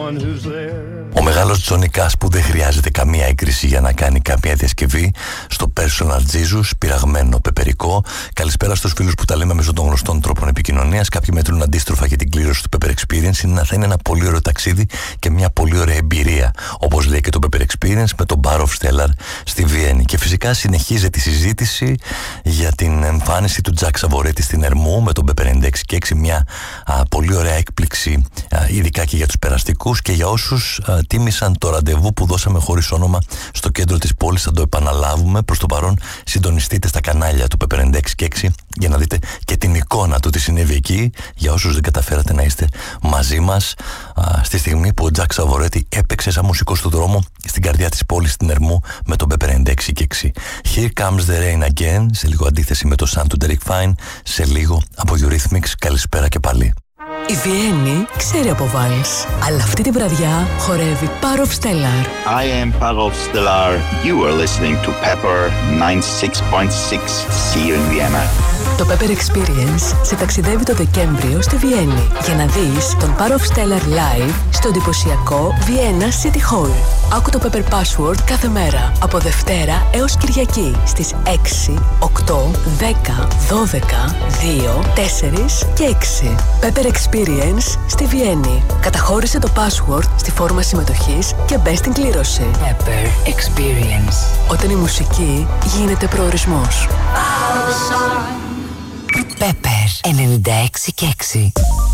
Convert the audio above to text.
Ο μεγάλος Τζόνι Κας που δεν χρειάζεται καμία έγκριση για να κάνει καμία διασκευή στο Personal Jesus, πειραγμένο πεπερικό. Καλησπέρα στους φίλους που τα λέμε μέσω των γνωστών τρόπων επικοινωνίας. Κάποιοι μετρούν αντίστροφα για την κλήρωση του Pepper Experience. Θα είναι ένα πολύ ωραίο ταξίδι και μια πολύ ωραία εμπειρία, όπως λέει και το Pepper Experience, με τον Bar of Stellar στη Βιέννη. Και φυσικά συνεχίζεται η συζήτηση για την εμφάνιση του Jack Savoretti στην Ερμού με τον Pepper 96 και 6, μια πολύ ωραία έκπληξη, ειδικά και για τους περαστικούς και για όσους τίμησαν το ραντεβού που δώσαμε χωρίς όνομα στο κέντρο της πόλης. Θα το επαναλάβουμε. Προς το παρόν συντονιστείτε στα κανάλια του Pepper 96 και 6 για να δείτε και την εικόνα του τι συνέβη εκεί, για όσους δεν καταφέρατε να είστε μαζί μας στη στιγμή που ο Jack Savoretti έπαιξε σαν μουσικός του δρόμου στην καρδιά της πόλης στην Ερμού με τον Pepper 96 και 6. Here Comes the Rain Again, σε λίγο αντίθεση με το Sun του Derek Fine, σε λίγο από Eurythmics. Καλησπέρα και πάλι. Η Βιέννη ξέρει από βάλς, αλλά αυτή τη βραδιά χορεύει Bar of Stellar. I am Bar of Stellar. You are listening to Pepper 96.6. See you in Vienna. Το Pepper Experience σε ταξιδεύει το Δεκέμβριο στη Βιέννη για να δεις τον Bar of Stellar live στο εντυπωσιακό Vienna City Hall. Άκου το Pepper Password κάθε μέρα από Δευτέρα έως Κυριακή στις 6, 8, 10, 12, 2, 4 και 6. Pepper Experience στη Βιέννη. Καταχώρησε το password στη φόρμα συμμετοχής και μπες στην κλήρωση. Pepper Experience. Όταν η μουσική γίνεται προορισμός. Pepper 96 και 6.